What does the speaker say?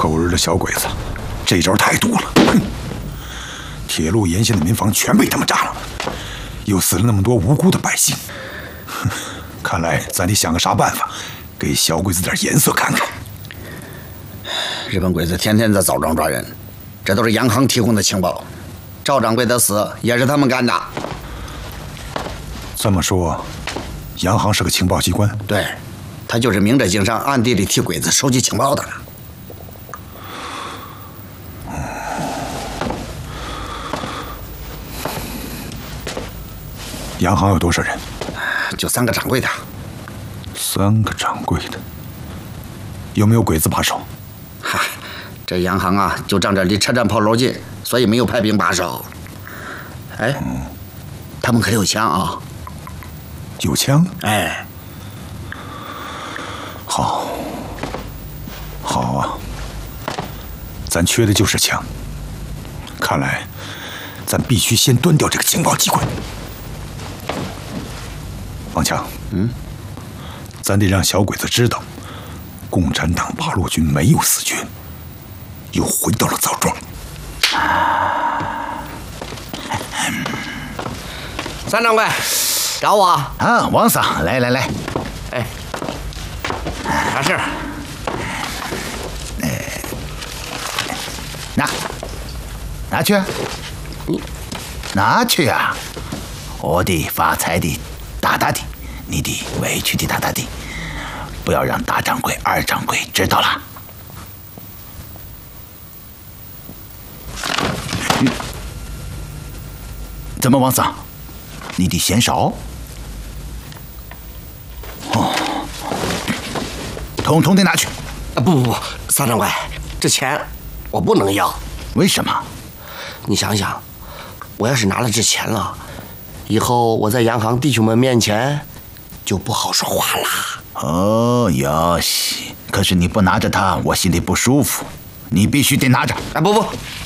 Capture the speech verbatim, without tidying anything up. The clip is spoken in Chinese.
狗日的小鬼子，这招太毒了！哼，铁路沿线的民房全被他们炸了，又死了那么多无辜的百姓。哼，看来咱得想个啥办法，给小鬼子点颜色看看。 日本鬼子天天在枣庄抓人，这都是洋行提供的情报。赵掌柜的死也是他们干的。 这么说，洋行是个情报机关？ 对，他就是明着经商，暗地里替鬼子收集情报的。 洋行有多少人？ 就三个掌柜的。 三个掌柜的，有没有鬼子把守？ 嗨，这洋行啊，就仗着离车站炮楼近，所以没有派兵把守。哎，嗯、他们可有枪啊？ 有枪？ 哎， 好，好啊，咱缺的就是枪。看来，咱必须先端掉这个情报机关。王强，嗯，咱得让小鬼子知道，共产党八路军没有死绝，又回到了枣庄。 三掌柜，找我啊？王桑，来来来， 哎，啥事？ 哎，拿，拿去， 你拿去啊！我得发财的大大的，你得委屈的大大的，不要让大掌柜、二掌柜知道了。嗯、怎么，王桑？你的嫌少？哦，统统得拿去！ 啊，不不不，三掌柜，这钱我不能要。 为什么？ 你想想，我要是拿了这钱了，以后我在洋行弟兄们面前就不好说话啦。 哦，哟西，可是你不拿着它，我心里不舒服。你必须得拿着。 啊，不不，